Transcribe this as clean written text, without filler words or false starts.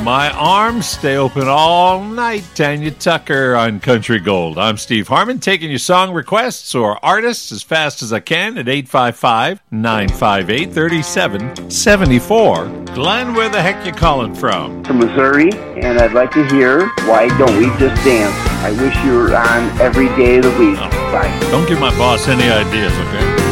My arms stay open all night. Tanya Tucker on Country Gold. I'm Steve Harmon, taking your song requests or artists as fast as I can at 855-958-3774. Glenn, where the heck you calling from? From Missouri, and I'd like to hear Why Don't We Just Dance. I wish you were on every day of the week. Oh, Bye. Don't give my boss any ideas, okay?